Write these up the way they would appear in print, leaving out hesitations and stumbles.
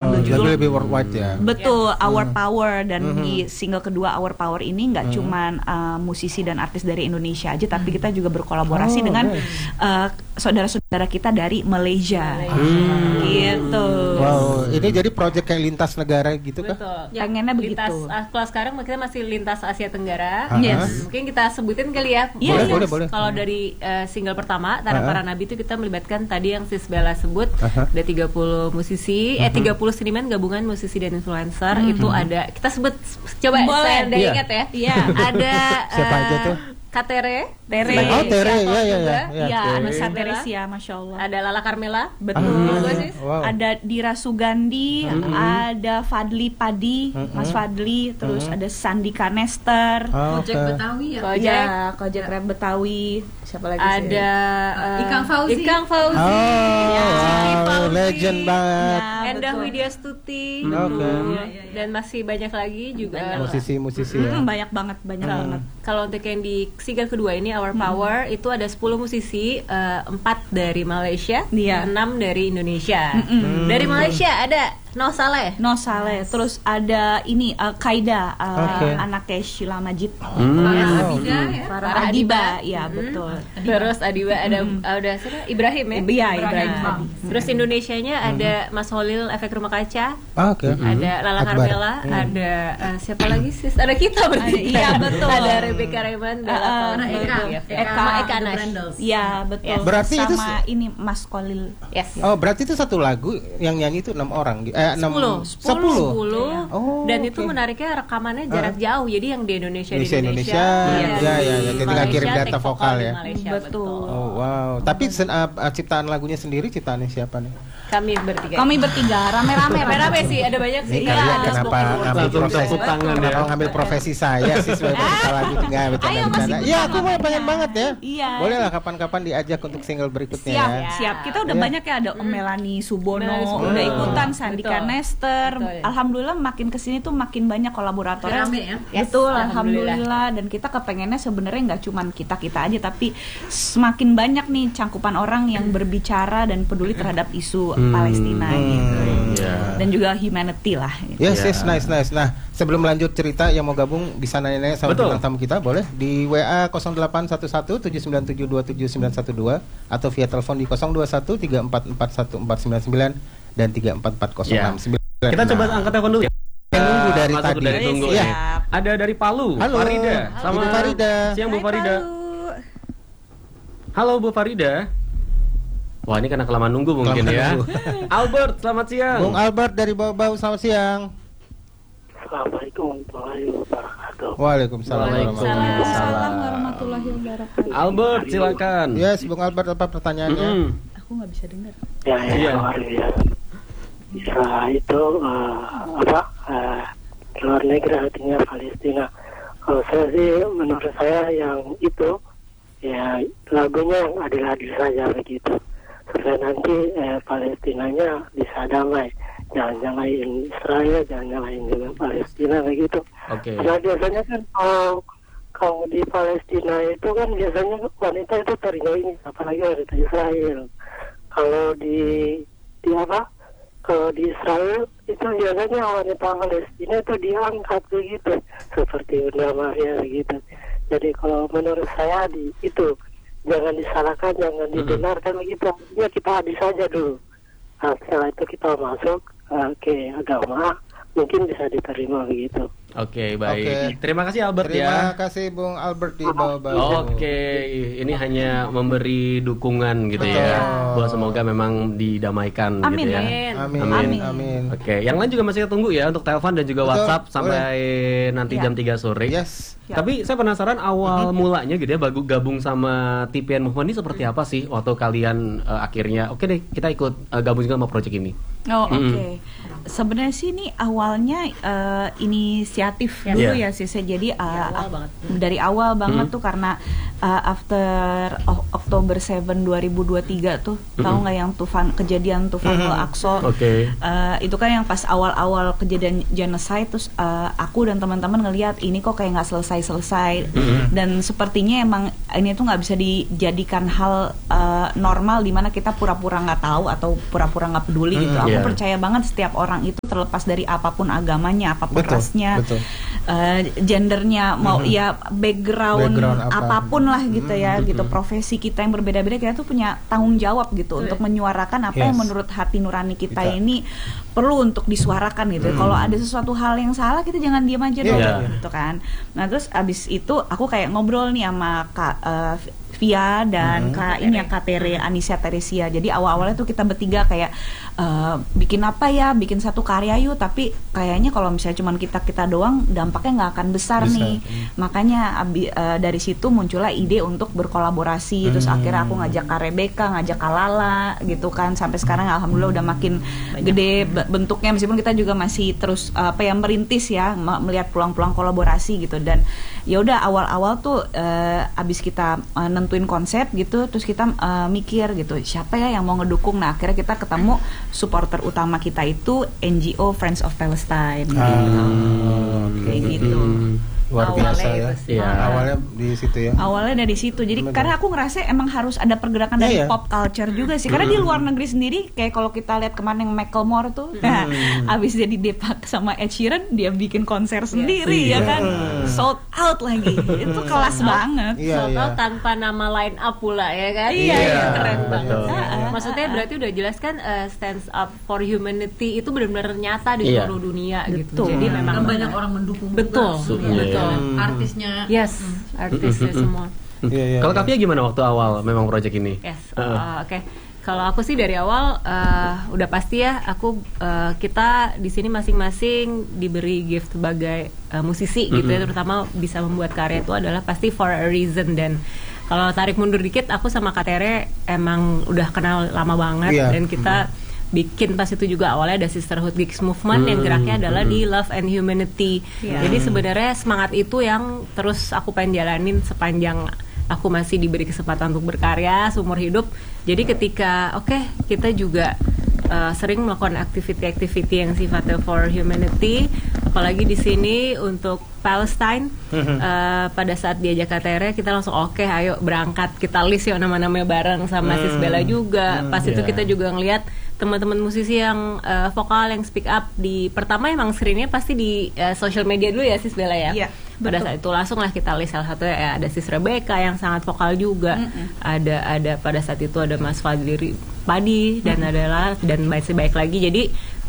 berjudul lebih worldwide ya. Betul, Our Power. Dan di single kedua Our Power ini nggak cuman musisi dan artis dari Indonesia aja, tapi kita juga berkolaborasi dengan saudara-saudara kita dari Malaysia. Gitu. Wow, ini jadi project kayak lintas negara gitu kah? Betul. Pengennya begitu. Kalau sekarang kita masih lintas Asia Tenggara. Yes. Mungkin kita sebutin kali ya. Boleh. Kalau dari single pertama Tanah Para Nabi itu kita melibatkan tadi yang Sis Bella sebut, ada 30 musisi, 30 seniman gabungan musisi dan influencer. Itu ada, kita sebut, coba saya udah ingat ya. Iya. Ada siapa aja tuh? Tere, ya, Anissa Teresia, Masya Allah. Ada Lala Carmela, betul. Wow. Ada Dira Sugandi, ada Fadli Padi, Mas Fadli, terus ada Sandika Nester, Kojek Betawi ya. Kojek Rap Betawi. Siapa lagi? Ada Ikang Fauzi, legend banget. Endah Widya Stuti, dan masih banyak lagi juga musisi-musisi ya. Banyak banget. Kalau untuk yang di single kedua ini Our Power itu ada 10 musisi, 4 dari Malaysia, 6 dari Indonesia. Dari Malaysia ada No Saleh, terus ada ini Kaida, anaknya Sheila Majid, Farah Adiba, ya betul. Terus Adiba ada siapa? Ibrahim ya? Iya, Ibrahim. Terus Indonesianya ada Mas Holil Efek Rumah Kaca, ada Lala Carmela, ada siapa lagi sih? Ada kita berarti. Iya betul. Ada Rebecca Raymond, Eka Nash. Iya betul. Berarti itu sama ini Mas Kolil. Yes. Oh, berarti itu satu lagu yang nyanyi itu 6 orang. 10. Oh, Dan itu menariknya rekamannya jarak jauh. Jadi yang di Indonesia di Indonesia. Ya. Jadi nggak kirim data vokal ya. Malaysia, betul. Oh, wow. Tapi ciptaan lagunya sendiri ciptaannya siapa nih? Kami bertiga. Rame-rame sih, ada banyak sih. Ini kalian kenapa ngambil profesi saya sih sebagai pencipta lagu? Enggak, bercanda. Iya, aku pengen banget ya. Iya. Boleh lah kapan-kapan diajak untuk single berikutnya. Siap. Kita udah banyak ya, ada Om Melanie Subono, udah ikutan, Sandika Nester. Alhamdulillah makin kesini tuh makin banyak kolaboratornya. Rame ya. Betul, alhamdulillah. Dan kita kepengennya sebenarnya nggak cuman kita aja, tapi semakin banyak nih cangkupan orang yang berbicara dan peduli terhadap isu Palestina gitu. Dan juga humanity lah gitu. Yes, nice. Nah, sebelum lanjut cerita, yang mau gabung bisa nanya-nanya sama bintang tamu kita, boleh di WA 0811-797-27912 atau via telepon di 021-344-1499 dan 344-069. Kita coba angkat telepon dulu ya. Nunggu dari tadi. Ya. Ada dari Palu. Halo. Farida. Sama Bu Farida. Siang Bu Farida. Halo Bu Farida. Wah, ini karena kelamaan nunggu mungkin ya. Albert, selamat siang. Bung Albert dari Bau-Bau, selamat siang. Assalamualaikum warahmatullahi wabarakatuh. Waalaikumsalam warahmatullahi wabarakatuh. Albert, silakan. Yes, Bung Albert, apa pertanyaannya? Aku nggak bisa dengar. Ya, Israel itu luar negeri, artinya Palestina. Kalau saya sih, menurut saya yang itu ya lagunya yang adil-adil saja begitu, supaya nanti Palestinanya bisa damai. Jangan nyalain Israel, jangan nyalain juga Palestina begitu. Karena biasanya kan kalau di Palestina itu kan biasanya wanita itu terjauh, apalagi wanita Israel. Kalau kalau di Israel itu biasanya wanita Palestina itu diangkat begitu, seperti Bunda Maria begitu. Jadi kalau menurut saya itu jangan disalahkan, jangan dibenarkan begitu. Ya kita adil saja dulu. Nah, setelah itu kita masuk ke agama, mungkin bisa diterima begitu. Oke, baik. Terima kasih Albert ya. Terima kasih Bung Albert di Bau-Bau. Oke, ini hanya memberi dukungan gitu ya. Bahwa semoga memang didamaikan gitu ya. Amin. Oke, yang lain juga masih tunggu ya untuk telepon dan juga WhatsApp sampai nanti jam 3 sore. Yes. Tapi saya penasaran awal mulanya gitu ya, gabung sama TPN Movement ini seperti apa sih waktu kalian akhirnya oke deh kita ikut gabung juga sama project ini. Oke. Sebenarnya sih ini awalnya inisiatif dulu ya sih. Jadi dari awal banget tuh karena after Oktober 7 2023 tuh, tahu nggak yang kejadian tufan Al-Aqsa? Itu kan yang pas awal-awal kejadian genocide, terus aku dan teman-teman ngelihat ini kok kayak nggak selesai-selesai, dan sepertinya emang ini tuh nggak bisa dijadikan hal normal di mana kita pura-pura nggak tahu atau pura-pura nggak peduli gitu. Aku percaya banget setiap orang itu terlepas dari apapun agamanya, apapun rasnya, gendernya, mau ya background apapun lah gitu ya, gitu, profesi kita yang berbeda-beda, kita tuh punya tanggung jawab gitu untuk menyuarakan apa yang menurut hati nurani kita ini perlu untuk disuarakan gitu. Kalau ada sesuatu hal yang salah, kita jangan diam aja dong gitu kan. Nah terus abis itu aku kayak ngobrol nih sama Kak Via dan Kak ini ya, Kak Tere, Anisia Teresia. Jadi awal-awalnya tuh kita bertiga kayak bikin apa ya, bikin satu karya yuk, tapi kayaknya kalau misalnya cuman kita doang dampaknya nggak akan besar nih. Makanya dari situ muncullah ide untuk berkolaborasi. Terus akhirnya aku ngajak Kak Rebecca, ngajak Kak Lala gitu kan, sampai sekarang alhamdulillah udah makin gede bentuknya, meskipun kita juga masih terus merintis ya, melihat peluang-peluang kolaborasi gitu. Dan ya udah awal-awal tuh abis kita nentuin konsep gitu, terus kita mikir gitu siapa ya yang mau ngedukung. Nah akhirnya kita ketemu supporter utama kita itu NGO Friends of Palestine gitu. Kayak gitu. Luar biasa ya. Awalnya di situ ya. Awalnya dari situ. Jadi karena aku ngerasa emang harus ada pergerakan dari pop culture juga sih. Karena di luar negeri sendiri kayak kalau kita lihat kemarin yang Macklemore tuh, abis dia didepak sama Ed Sheeran, dia bikin konser sendiri ya kan, sold out lagi. Itu kelas banget. Sold out tanpa nama line up pula ya kan. Keren banget. Maksudnya berarti udah jelas kan stands up for humanity itu benar-benar nyata di seluruh dunia gitu. Jadi memang banyak orang mendukung. Betul. Artisnya, artisnya semua. Kalau Kavia gimana waktu awal memang proyek ini? Oke. Kalau aku sih dari awal udah pasti ya, kita di sini masing-masing diberi gift sebagai musisi gitu ya, terutama bisa membuat karya itu adalah pasti for a reason. Dan kalau tarik mundur dikit, aku sama Kak Tere emang udah kenal lama banget, dan kita bikin pas itu juga awalnya ada Sisterhood Gigs Movement yang geraknya adalah di Love and Humanity. Jadi sebenarnya semangat itu yang terus aku pengen jalanin sepanjang aku masih diberi kesempatan untuk berkarya seumur hidup. Jadi ketika kita juga sering melakukan aktiviti-aktiviti yang sifatnya for humanity, apalagi di sini untuk Palestine. Pada saat diajak Kak Tere, kita langsung ayo berangkat, kita list ya nama-namanya bareng sama Sis Bella juga. Pas itu kita juga ngelihat teman-teman musisi yang vokal yang speak up pertama emang screennya pasti di social media dulu ya Sis Bella ya. Pada saat itu langsung lah kita list salah satunya ada Sis Rebecca yang sangat vokal juga. Ada pada saat itu ada Mas Fadli Padi dan dan masih baik lagi. Jadi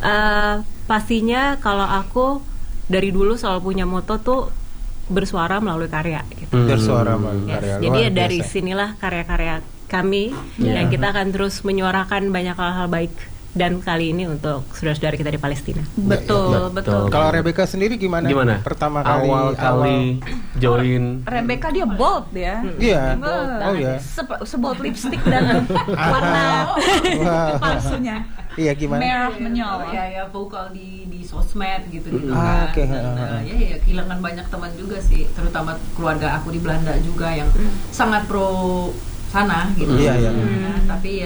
pastinya kalau aku dari dulu selalu punya moto tuh bersuara melalui karya gitu. Bersuara melalui karya. Jadi dari sinilah karya-karya kami yang kita akan terus menyuarakan banyak hal-hal baik, dan kali ini untuk saudara-saudara kita di Palestina. Betul. Kalau Rebecca sendiri gimana? Pertama kali join. Rebecca dia bold ya. Sebold lipstick dan warna palsunya. Iya, gimana? Merah menyala. Ya vokal di sosmed gitu kan. Ya kehilangan banyak teman juga sih, terutama keluarga aku di Belanda juga yang sangat pro sana gitu. Tapi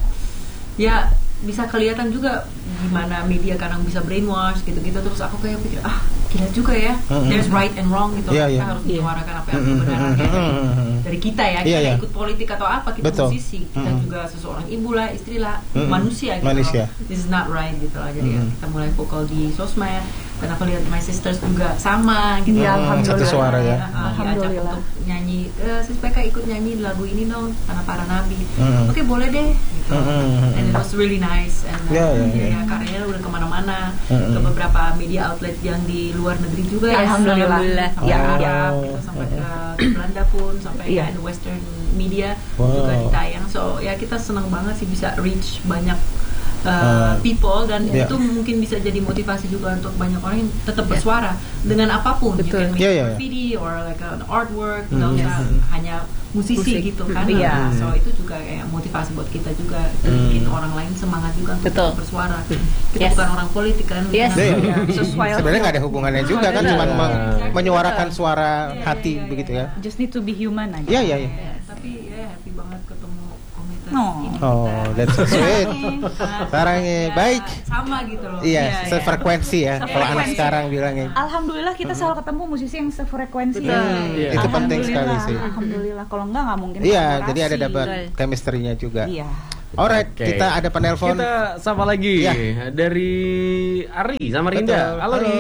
ya bisa kelihatan juga gimana media kadang bisa brainwash gitu-gitu, terus aku kayak pikir gila juga ya, there's right and wrong gitu. Kita harus menyuarakan apa yang kebenarannya dari kita ya, kita ikut politik atau apa, kita musisi, kita juga seseorang ibu lah, istri lah, manusia gitu. This is not right gitu lah. Jadi kita mulai vokal di sosmed, dan aku lihat my sisters juga sama gitu. Alhamdulillah. Satu suara ya. Alhamdulillah. Untuk nyanyi, Sis Becca ikut nyanyi lagu ini dong, Tanah Para Nabi. Oke, boleh deh gitu. And it was really nice. And karyanya udah kemana-mana, ke beberapa media outlet yang di luar negeri juga. Alhamdulillah. Sampai ke Belanda pun, sampai ke Western media juga ditayang. So ya kita senang banget sih bisa reach banyak people, dan itu mungkin bisa jadi motivasi juga untuk banyak orang yang tetap bersuara dengan apapun. You can make a graffiti or like an artwork, tidak usah hanya musisi gitu kan. Iya. So itu juga kayak motivasi buat kita juga, bikin orang lain semangat juga untuk bersuara. Kita bukan orang politik kan. Sesuai. Sebenarnya nggak ada hubungannya juga kan, cuma menyuarakan suara hati begitu ya. Just need to be human aja. Iya. Tapi ya happy banget ketemu komunitas ini. Oh, that's so sweet. Sarangnya baik. Sama gitu loh. Iya, sefrekuensi ya. Kalau anak sekarang bilangnya. Alhamdulillah kita selalu ketemu musisi yang sefrekuensi. Itu penting sekali sih. Alhamdulillah, kalau nggak mungkin. Iya, jadi ada dapat chemistry-nya juga. Iya. Alright, kita ada penelpon. Kita sapa lagi dari Ari sama Rinda. Halo Ri.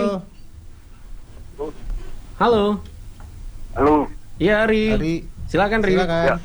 Halo. Iya Ari. Silakan Ri. Silakan.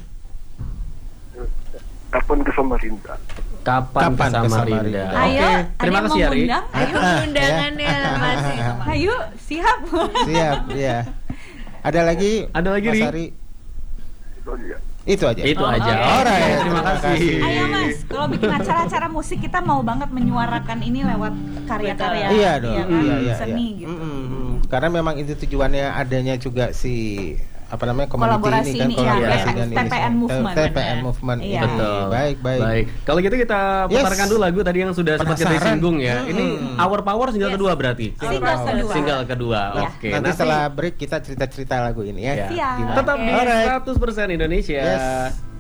Kapan ke Samarinda? Kapan ke Samarinda? Ayo, terima kasih Ari. Ayo undangannya masih. Ayo, siap. Siap, ya. Ada lagi Ri. Mas Ari? Itu aja. Alright, terima kasih. Ayo Mas, kalau bikin acara-acara musik kita mau banget menyuarakan ini lewat karya-karya. Iya dong. Iya. Seni gitu. Karena memang itu tujuannya adanya juga si kolaborasi ini kan, TPN Movement. TPN Movement. Iya. Betul. Baik. Kalau gitu kita putarkan dulu lagu tadi yang sudah sempat kita singgung ya. Ini Our Power single kedua berarti. Single kedua. Oke. Nanti setelah break kita cerita-cerita lagu ini ya. Siap. Tetap di 100% Indonesia. Yes.